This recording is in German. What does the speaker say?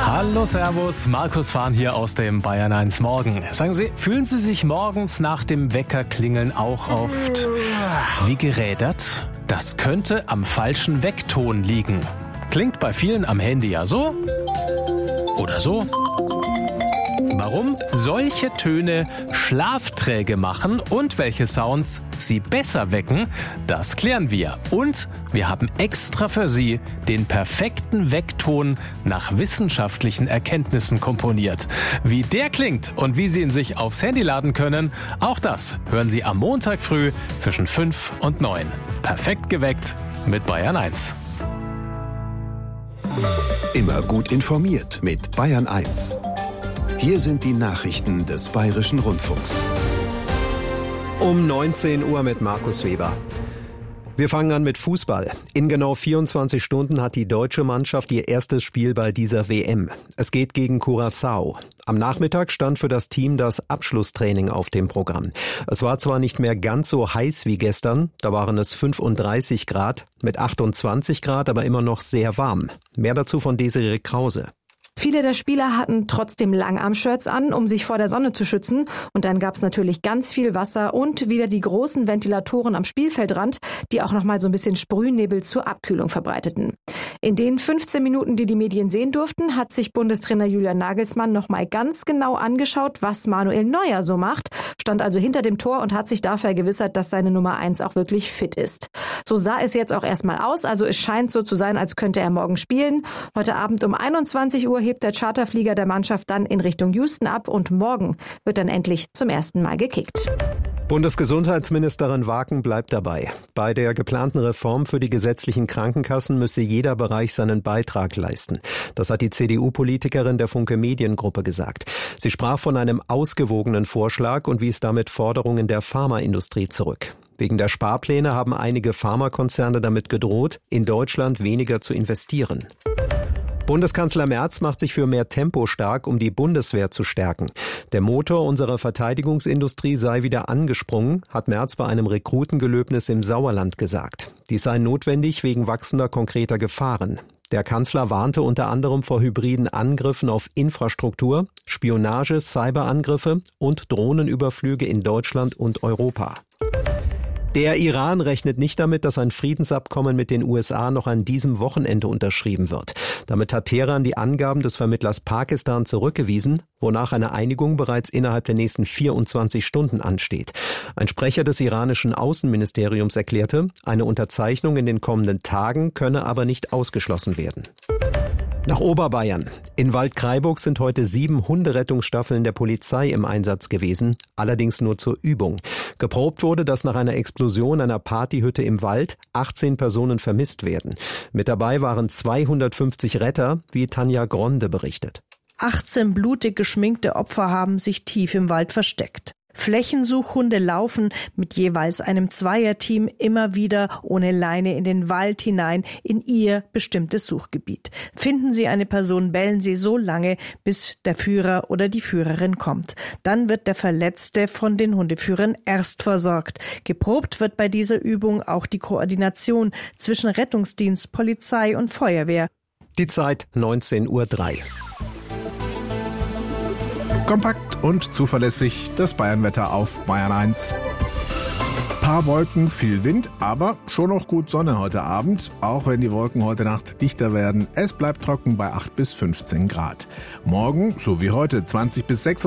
Hallo, Servus, Markus Fahn hier aus dem Bayern 1 Morgen. Sagen Sie, fühlen Sie sich morgens nach dem Weckerklingeln auch oft wie gerädert? Das könnte am falschen Weckton liegen. Klingt bei vielen am Handy ja so oder so. Warum solche Töne schlafträge machen und welche Sounds sie besser wecken, das klären wir. Und wir haben extra für Sie den perfekten Weckton nach wissenschaftlichen Erkenntnissen komponiert. Wie der klingt und wie Sie ihn sich aufs Handy laden können, auch das hören Sie am Montag früh zwischen 5 und 9. Perfekt geweckt mit Bayern 1. Immer gut informiert mit Bayern 1. Hier sind die Nachrichten des Bayerischen Rundfunks. Um 19 Uhr mit Markus Weber. Wir fangen an mit Fußball. In genau 24 Stunden hat die deutsche Mannschaft ihr erstes Spiel bei dieser WM. Es geht gegen Curaçao. Am Nachmittag stand für das Team das Abschlusstraining auf dem Programm. Es war zwar nicht mehr ganz so heiß wie gestern, da waren es 35 Grad, mit 28 Grad aber immer noch sehr warm. Mehr dazu von Desiree Krause. Viele der Spieler hatten trotzdem Langarm-Shirts an, um sich vor der Sonne zu schützen. Und dann gab es natürlich ganz viel Wasser und wieder die großen Ventilatoren am Spielfeldrand, die auch nochmal so ein bisschen Sprühnebel zur Abkühlung verbreiteten. In den 15 Minuten, die die Medien sehen durften, hat sich Bundestrainer Julian Nagelsmann nochmal ganz genau angeschaut, was Manuel Neuer so macht, stand also hinter dem Tor und hat sich dafür vergewissert, dass seine Nummer 1 auch wirklich fit ist. So sah es jetzt auch erstmal aus, also es scheint so zu sein, als könnte er morgen spielen. Heute Abend um 21 Uhr hebt der Charterflieger der Mannschaft dann in Richtung Houston ab und morgen wird dann endlich zum ersten Mal gekickt. Bundesgesundheitsministerin Waken bleibt dabei. Bei der geplanten Reform für die gesetzlichen Krankenkassen müsse jeder Bereich seinen Beitrag leisten. Das hat die CDU-Politikerin der Funke Mediengruppe gesagt. Sie sprach von einem ausgewogenen Vorschlag und wies damit Forderungen der Pharmaindustrie zurück. Wegen der Sparpläne haben einige Pharmakonzerne damit gedroht, in Deutschland weniger zu investieren. Bundeskanzler Merz macht sich für mehr Tempo stark, um die Bundeswehr zu stärken. Der Motor unserer Verteidigungsindustrie sei wieder angesprungen, hat Merz bei einem Rekrutengelöbnis im Sauerland gesagt. Dies sei notwendig wegen wachsender konkreter Gefahren. Der Kanzler warnte unter anderem vor hybriden Angriffen auf Infrastruktur, Spionage, Cyberangriffe und Drohnenüberflüge in Deutschland und Europa. Der Iran rechnet nicht damit, dass ein Friedensabkommen mit den USA noch an diesem Wochenende unterschrieben wird. Damit hat Teheran die Angaben des Vermittlers Pakistan zurückgewiesen, wonach eine Einigung bereits innerhalb der nächsten 24 Stunden ansteht. Ein Sprecher des iranischen Außenministeriums erklärte, eine Unterzeichnung in den kommenden Tagen könne aber nicht ausgeschlossen werden. Nach Oberbayern. In Waldkraiburg sind heute 7 Hunderettungsstaffeln der Polizei im Einsatz gewesen, allerdings nur zur Übung. Geprobt wurde, dass nach einer Explosion einer Partyhütte im Wald 18 Personen vermisst werden. Mit dabei waren 250 Retter, wie Tanja Gronde berichtet. 18 blutig geschminkte Opfer haben sich tief im Wald versteckt. Flächensuchhunde laufen mit jeweils einem Zweierteam immer wieder ohne Leine in den Wald hinein in ihr bestimmtes Suchgebiet. Finden sie eine Person, bellen sie so lange, bis der Führer oder die Führerin kommt. Dann wird der Verletzte von den Hundeführern erst versorgt. Geprobt wird bei dieser Übung auch die Koordination zwischen Rettungsdienst, Polizei und Feuerwehr. Die Zeit 19:03 Uhr. Kompakt und zuverlässig das Bayernwetter auf Bayern 1. Paar Wolken, viel Wind, aber schon noch gut Sonne heute Abend, auch wenn die Wolken heute Nacht dichter werden. Es bleibt trocken bei 8 bis 15 Grad. Morgen, so wie heute, 20 bis 26